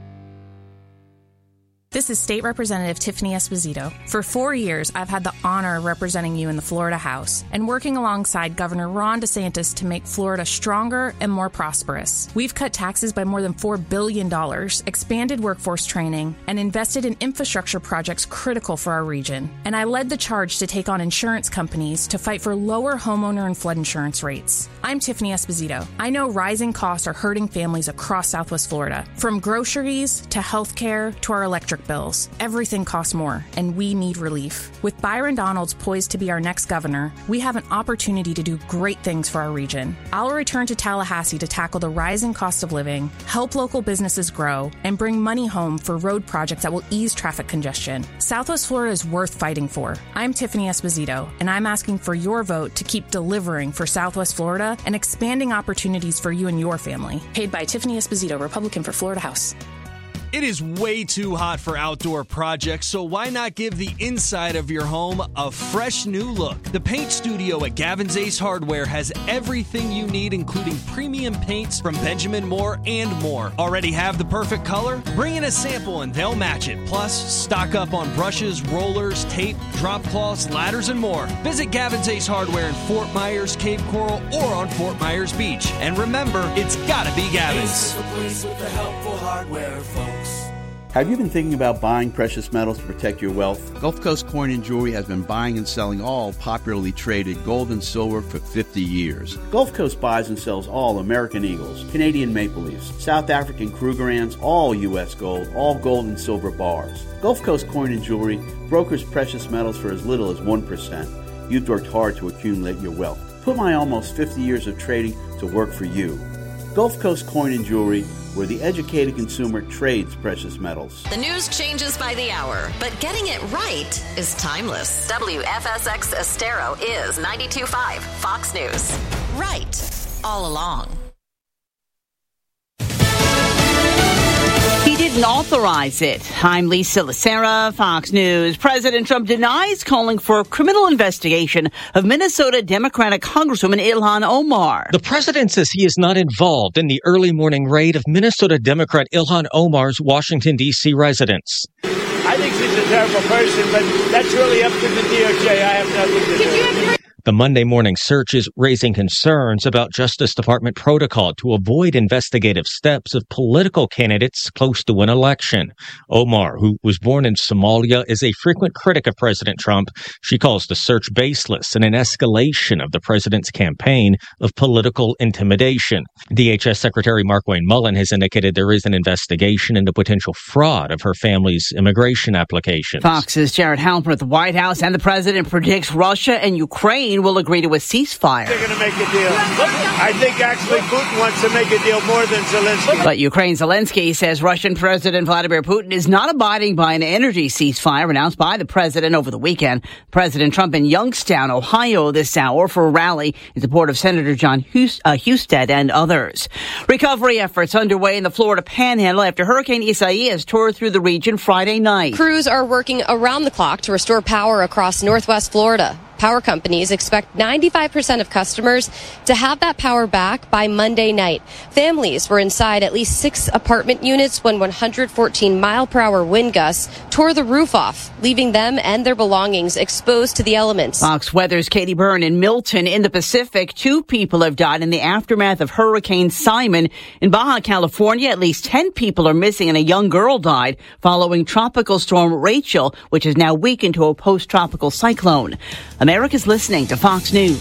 This is State Representative Tiffany Esposito. For four years, I've had the honor of representing you in the Florida House and working alongside Governor Ron DeSantis to make Florida stronger and more prosperous. We've cut taxes by more than four billion dollars, expanded workforce training, and invested in infrastructure projects critical for our region. And I led the charge to take on insurance companies to fight for lower homeowner and flood insurance rates. I'm Tiffany Esposito. I know rising costs are hurting families across Southwest Florida. From groceries to healthcare to our electric bills, everything costs more, and we need relief. With Byron Donalds poised to be our next governor, we have an opportunity to do great things for our region. I'll return to Tallahassee to tackle the rising cost of living, help local businesses grow, and bring money home for road projects that will ease traffic congestion. Southwest Florida is worth fighting for. I'm Tiffany Esposito, and I'm asking for your vote to keep delivering for Southwest Florida and expanding opportunities for you and your family. Paid by Tiffany Esposito, Republican for Florida House. It is way too hot for outdoor projects, so why not give the inside of your home a fresh new look? The Paint Studio at Gavin's Ace Hardware has everything you need, including premium paints from Benjamin Moore and more. Already have the perfect color? Bring in a sample and they'll match it. Plus, stock up on brushes, rollers, tape, drop cloths, ladders, and more. Visit Gavin's Ace Hardware in Fort Myers, Cape Coral, or on Fort Myers Beach. And remember, it's gotta be Gavin's. Ace is the place with the helpful hardware, folks. Have you been thinking about buying precious metals to protect your wealth? Gulf Coast Coin and Jewelry has been buying and selling all popularly traded gold and silver for fifty years. Gulf Coast buys and sells all American Eagles, Canadian Maple Leafs, South African Krugerrands, all U S gold, all gold and silver bars. Gulf Coast Coin and Jewelry brokers precious metals for as little as one percent. You've worked hard to accumulate your wealth. Put my almost fifty years of trading to work for you. Gulf Coast Coin and Jewelry, where the educated consumer trades precious metals. The news changes by the hour, but getting it right is timeless. W F S X Estero is ninety-two point five Fox News. Right all along. He did didn't authorize it. I'm Lisa Lacera, Fox News. President Trump denies calling for a criminal investigation of Minnesota Democratic Congresswoman Ilhan Omar. The president says he is not involved in the early morning raid of Minnesota Democrat Ilhan Omar's Washington, D C residence. I think she's a terrible person, but that's really up to the D O J. I have nothing to do. The Monday morning search is raising concerns about Justice Department protocol to avoid investigative steps of political candidates close to an election. Omar, who was born in Somalia, is a frequent critic of President Trump. She calls the search baseless and an escalation of the president's campaign of political intimidation. D H S Secretary Markwayne Mullin has indicated there is an investigation into potential fraud of her family's immigration applications. Fox's Jared Halpern at the White House, and the president predicts Russia and Ukraine will agree to a ceasefire. They're going to make a deal. I think actually Putin wants to make a deal more than Zelensky. But Ukraine's Zelensky says Russian President Vladimir Putin is not abiding by an energy ceasefire announced by the president over the weekend. President Trump in Youngstown, Ohio this hour for a rally in support of Senator John Husted and others. Recovery efforts underway in the Florida Panhandle after Hurricane Isaias tore through the region Friday night. Crews are working around the clock to restore power across northwest Florida. Power companies expect ninety-five percent of customers to have that power back by Monday night. Families were inside at least six apartment units when one hundred fourteen mile per hour wind gusts tore the roof off, leaving them and their belongings exposed to the elements. Fox Weather's Katie Byrne in Milton in the Pacific. Two people have died in the aftermath of Hurricane Simon. In Baja California, at least ten people are missing and a young girl died following Tropical Storm Rachel, which has now weakened to a post-tropical cyclone. America's listening to Fox News.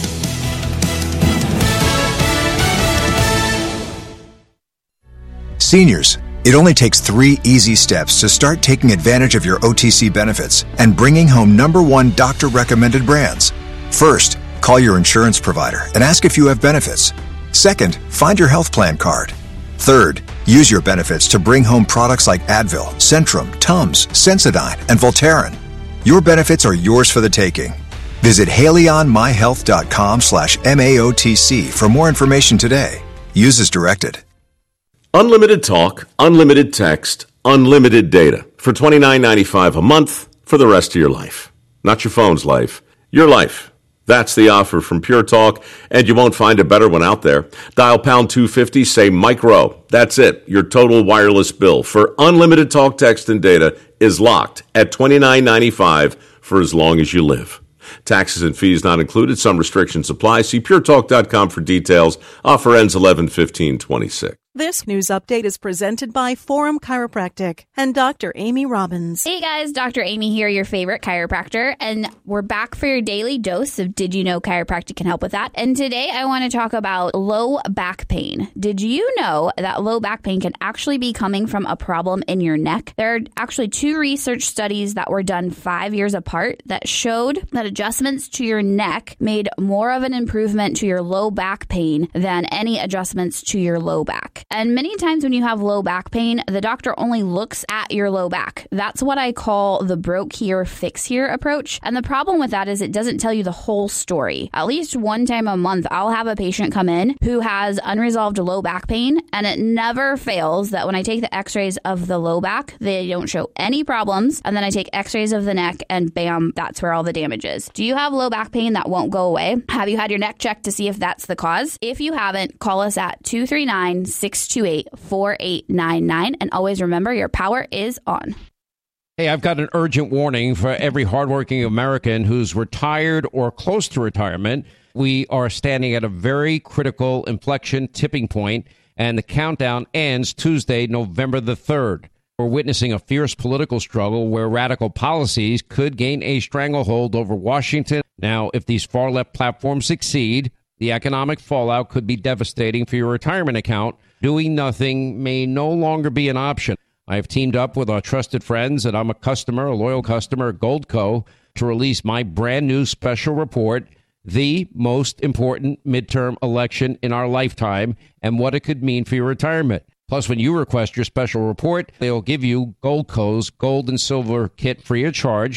Seniors, it only takes three easy steps to start taking advantage of your O T C benefits and bringing home number one doctor-recommended brands. First, call your insurance provider and ask if you have benefits. Second, find your health plan card. Third, use your benefits to bring home products like Advil, Centrum, Tums, Sensodyne, and Voltaren. Your benefits are yours for the taking. Visit HaleyOnMyHealth.com slash M A O T C for more information today. Use as directed. Unlimited talk, unlimited text, unlimited data for twenty-nine ninety-five a month for the rest of your life. Not your phone's life, your life. That's the offer from Pure Talk, and you won't find a better one out there. Dial pound two fifty, say Mike Rowe. That's it. Your total wireless bill for unlimited talk, text, and data is locked at twenty-nine ninety-five for as long as you live. Taxes and fees not included. Some restrictions apply. See pure talk dot com for details. Offer ends eleven fifteen twenty-six. This news update is presented by Forum Chiropractic and Doctor Amy Robbins. Hey guys, Doctor Amy here, your favorite chiropractor, and we're back for your daily dose of Did You Know Chiropractic can help with that. And today I want to talk about low back pain. Did you know that low back pain can actually be coming from a problem in your neck? There are actually two research studies that were done five years apart that showed that adjustments to your neck made more of an improvement to your low back pain than any adjustments to your low back. And many times when you have low back pain, the doctor only looks at your low back. That's what I call the broke here, fix here approach. And the problem with that is it doesn't tell you the whole story. At least one time a month, I'll have a patient come in who has unresolved low back pain, and it never fails that when I take the x-rays of the low back, they don't show any problems. And then I take x-rays of the neck and bam, that's where all the damage is. Do you have low back pain that won't go away? Have you had your neck checked to see if that's the cause? If you haven't, call us at two three nine, six two eight, four eight nine nine. And always remember, your power is on. Hey, I've got an urgent warning for every hardworking American who's retired or close to retirement. We are standing at a very critical inflection tipping point, and the countdown ends Tuesday, November the third. We're witnessing a fierce political struggle where radical policies could gain a stranglehold over Washington. Now, if these far-left platforms succeed, the economic fallout could be devastating for your retirement account. Doing nothing may no longer be an option. I have teamed up with our trusted friends, and I'm a customer, a loyal customer at Goldco, to release my brand new special report, The Most Important Midterm Election in Our Lifetime, and what it could mean for your retirement. Plus, when you request your special report, they'll give you Goldco's Gold and Silver Kit free of charge.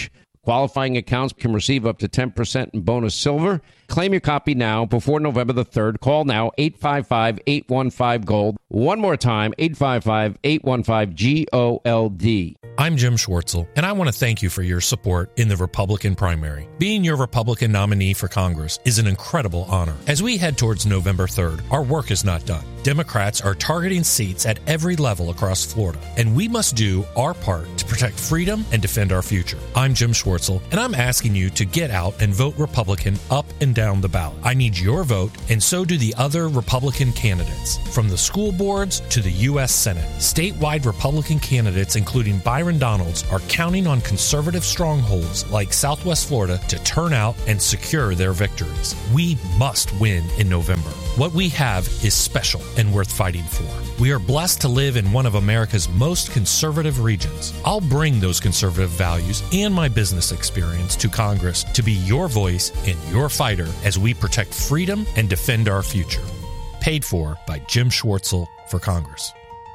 Qualifying accounts can receive up to ten percent in bonus silver. Claim your copy now before November the third. Call now, eight five five, eight one five, GOLD. One more time, eight five five, eight one five, G O L D. I'm Jim Schwartzel, and I want to thank you for your support in the Republican primary. Being your Republican nominee for Congress is an incredible honor. As we head towards November third, our work is not done. Democrats are targeting seats at every level across Florida, and we must do our part to protect freedom and defend our future. I'm Jim Schwartzel, and I'm asking you to get out and vote Republican up and down the ballot. I need your vote, and so do the other Republican candidates, from the school boards to the U S Senate. Statewide Republican candidates, including Byron Donalds, are counting on conservative strongholds like Southwest Florida to turn out and secure their victories. We must win in November. What we have is special and worth fighting for. We are blessed to live in one of America's most conservative regions. I'll bring those conservative values and my business experience to Congress to be your voice and your fighter as we protect freedom and defend our future. Paid for by Jim Schwartzel for Congress.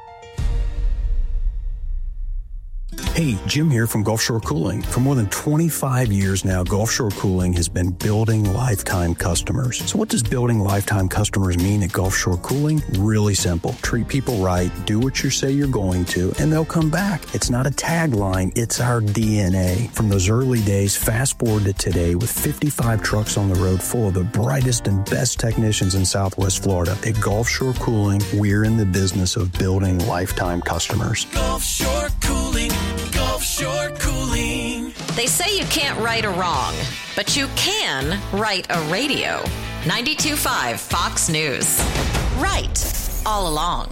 Hey, Jim here from Gulf Shore Cooling. For more than twenty-five years now, Gulf Shore Cooling has been building lifetime customers. So what does building lifetime customers mean at Gulf Shore Cooling? Really simple. Treat people right, do what you say you're going to, and they'll come back. It's not a tagline, it's our D N A. From those early days, fast forward to today, with fifty-five trucks on the road full of the brightest and best technicians in Southwest Florida. At Gulf Shore Cooling, we're in the business of building lifetime customers. Gulf Shore Cooling. Gulf Shore Cooling. They say you can't right a wrong, but you can right a radio. ninety-two point five Fox News. Right all along.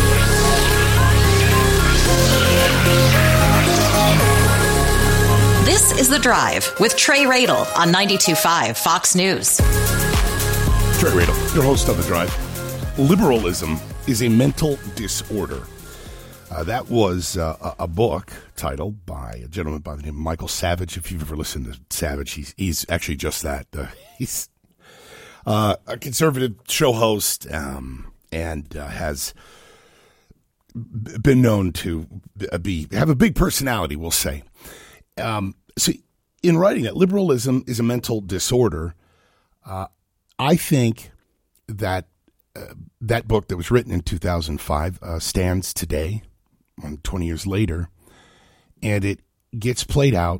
This is The Drive with Trey Radel on ninety-two point five Fox News. Trey Radel, your host of The Drive. Liberalism is a mental disorder. Uh, that was uh, a book titled by a gentleman by the name of Michael Savage. If you've ever listened to Savage, he's he's actually just that. Uh, he's uh, a conservative show host um, and uh, has been known to be have a big personality, we'll say. Um, so in writing it, liberalism is a mental disorder. Uh, I think that uh, that book that was written in two thousand five uh, stands today, twenty years later, and it gets played out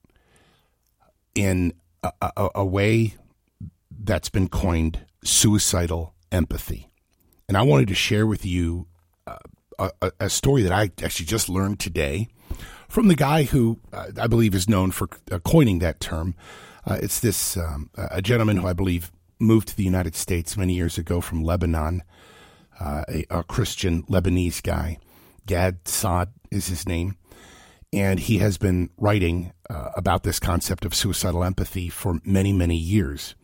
in a, a, a way that's been coined suicidal empathy. And I wanted to share with you uh, a, a story that I actually just learned today from the guy who uh, I believe is known for uh, coining that term. Uh, it's this um, a gentleman who I believe moved to the United States many years ago from Lebanon, uh, a, a Christian Lebanese guy. Gad Saad is his name, and he has been writing uh, about this concept of suicidal empathy for many, many years.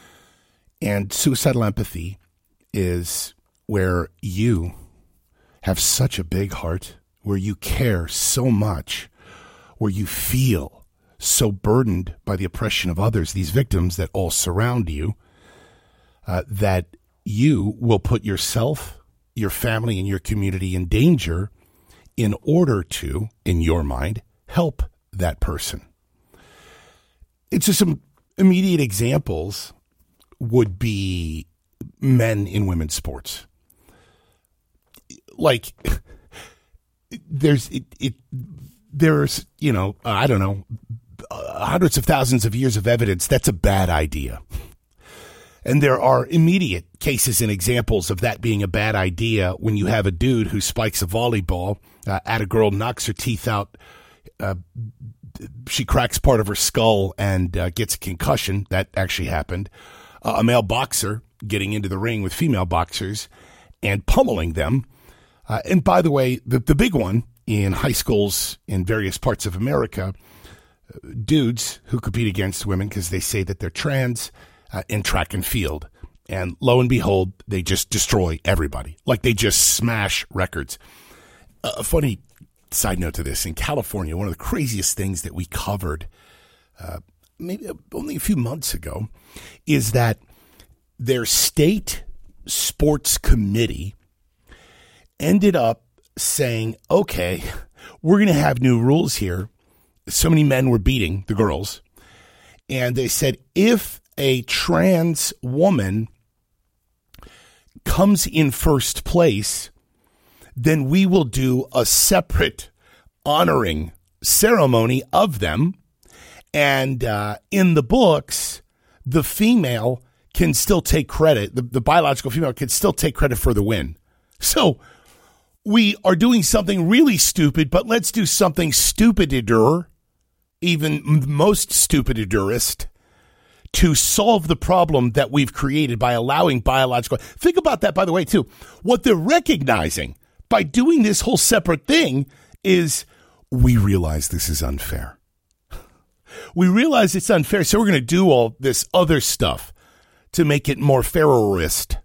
And suicidal empathy is where you have such a big heart, where you care so much, where you feel so burdened by the oppression of others, these victims that all surround you, uh, that you will put yourself, your family, and your community in danger in order to, in your mind, help that person. It's just some immediate examples would be men in women's sports. Like, there's, it, it, there's, you know, I don't know, hundreds of thousands of years of evidence that's a bad idea. And there are immediate cases and examples of that being a bad idea when you have a dude who spikes a volleyball uh, at a girl, knocks her teeth out, uh, she cracks part of her skull and uh, gets a concussion. That actually happened. Uh, a male boxer getting into the ring with female boxers and pummeling them. Uh, and by the way, the, the big one in high schools in various parts of America, uh, dudes who compete against women because they say that they're trans, Uh, in track and field. And lo and behold, they just destroy everybody. Like they just smash records. Uh, a funny side note to this, in California, one of the craziest things that we covered uh, maybe only a few months ago is that their state sports committee ended up saying, okay, we're going to have new rules here. so many men were beating the girls. And they said, if a trans woman comes in first place, then we will do a separate honoring ceremony of them. And uh, in the books, the female can still take credit. The, the biological female can still take credit for the win. So we are doing something really stupid, but let's do something stupider, even most stupidest, to solve the problem that we've created by allowing biological. Think about that, by the way, too. What they're recognizing by doing this whole separate thing is we realize this is unfair. We realize it's unfair, so we're going to do all this other stuff to make it more fairist.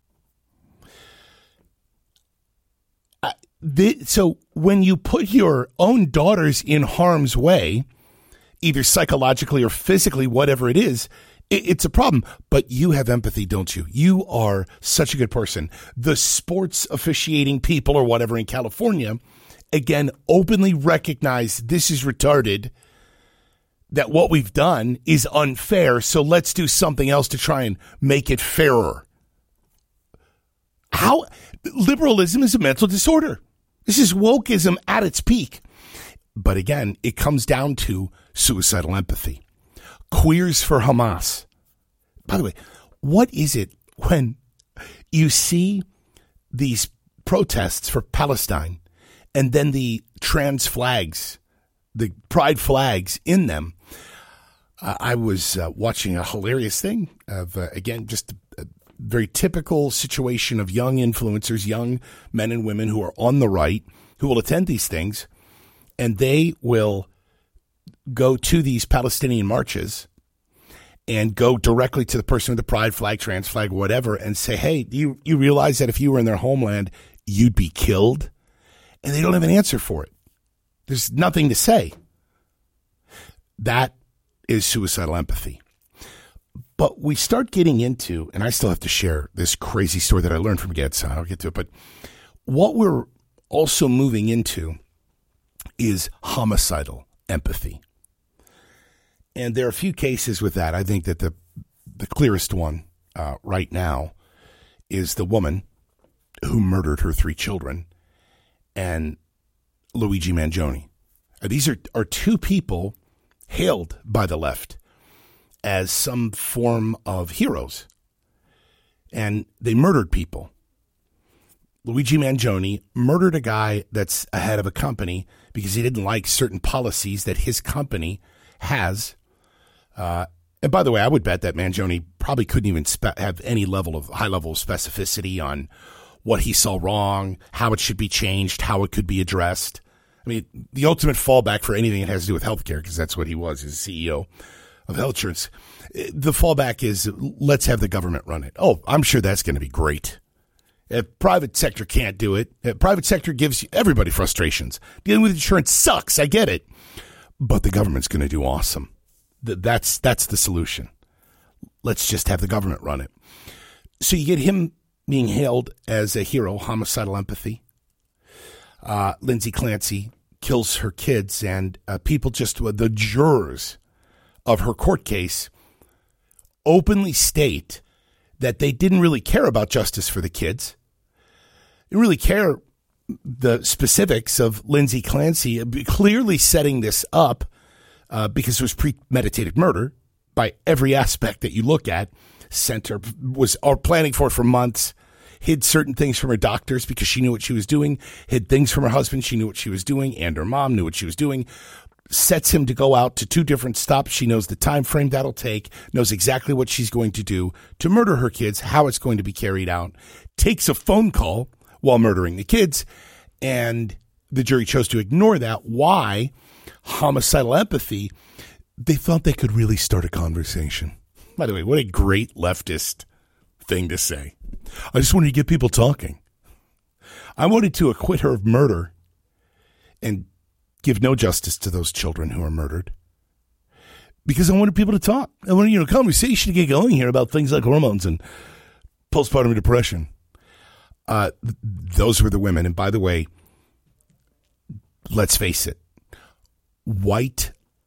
Uh, the, so when you put your own daughters in harm's way, either psychologically or physically, whatever it is, it, it's a problem. But you have empathy, don't you? You are such a good person. The sports officiating people or whatever in California, again, openly recognize this is retarded, that what we've done is unfair, so let's do something else to try and make it fairer. How? Liberalism is a mental disorder. This is wokeism at its peak. But again, it comes down to suicidal empathy. Queers for Hamas. By the way, what is it when you see these protests for Palestine and then the trans flags, the pride flags in them? Uh, I was uh, watching a hilarious thing of, uh, again, just a very typical situation of young influencers, young men and women who are on the right, who will attend these things, and they will go to these Palestinian marches and go directly to the person with the pride flag, trans flag, whatever, and say, hey, do you, you realize that if you were in their homeland, you'd be killed? And they don't have an answer for it. There's nothing to say. That is suicidal empathy. But we start getting into, and I still have to share this crazy story that I learned from Getz. I'll get to it. But what we're also moving into is homicidal empathy. And there are a few cases with that. I think that the the clearest one uh, right now is the woman who murdered her three children and Luigi Mangione. Uh, these are, are two people hailed by the left as some form of heroes. And they murdered people. Luigi Mangione murdered a guy that's ahead of a company because he didn't like certain policies that his company has. Uh, and by the way, I would bet that Mangione probably couldn't even spe- have any level of high level of specificity on what he saw wrong, how it should be changed, how it could be addressed. I mean, the ultimate fallback for anything that has to do with healthcare, because that's what he was, as C E O of health insurance. The fallback is, let's have the government run it. Oh, I'm sure that's going to be great. If private sector can't do it, if private sector gives everybody frustrations. Dealing with insurance sucks, I get it. But the government's going to do awesome. That's, that's the solution. Let's just have the government run it. So you get him being hailed as a hero, homicidal empathy. Uh, Lindsay Clancy kills her kids, and uh, people just, uh, the jurors of her court case openly state that they didn't really care about justice for the kids. They didn't really care the specifics of Lindsay Clancy clearly setting this up uh, because it was premeditated murder by every aspect that you look at. Center was or planning for it for months. Hid certain things from her doctors because she knew what she was doing, hid things from her husband, she knew what she was doing, and her mom knew what she was doing, sets him to go out to two different stops. She knows the time frame that'll take, knows exactly what she's going to do to murder her kids, how it's going to be carried out, takes a phone call while murdering the kids, and the jury chose to ignore that. Why? Homicidal empathy. They thought they could really start a conversation. By the way, what a great leftist thing to say. I just wanted to get people talking. I wanted to acquit her of murder and give no justice to those children who are murdered because I wanted people to talk. I wanted, you know, conversation to get going here about things like hormones and postpartum depression. Uh, th- those were the women. And by the way, let's face it, white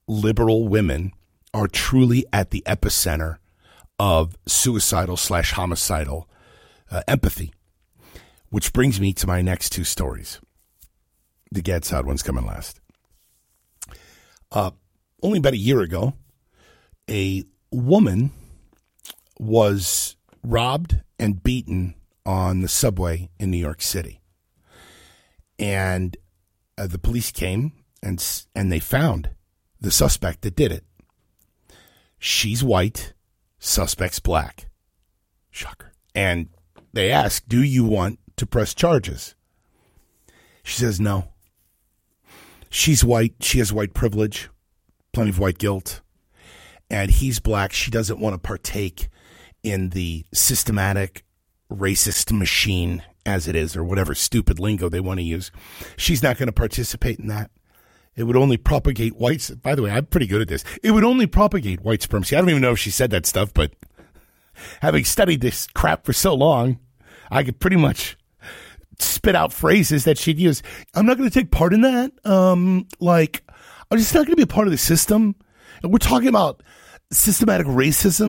liberal women are truly at the epicenter of suicidal slash homicidal uh, empathy. Which brings me to my next two stories. The Gad Saad one's coming last. Uh, only about a year ago, a woman was robbed and beaten on the subway in New York City. And uh, the police came and and they found the suspect that did it. She's white, suspect's black. Shocker. And they asked, do you want to press charges? She says no. She's white. She has white privilege, plenty of white guilt. And he's black. She doesn't want to partake in the systematic racist machine as it is, or whatever stupid lingo they want to use. She's not going to participate in that. It would only propagate whites. By the way, I'm pretty good at this. It would only propagate white supremacy. I don't even know if she said that stuff, but having studied this crap for so long, I could pretty much spit out phrases that she'd use. I'm not going to take part in that. Um, like, I'm just not going to be a part of the system. And we're talking about systematic racism.